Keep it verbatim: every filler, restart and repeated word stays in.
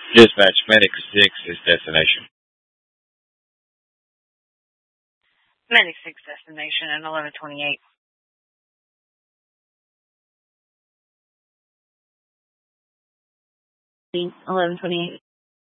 Dispatch, Medic six is destination. Medic six destination at eleven twenty-eight. eleven twenty-eight.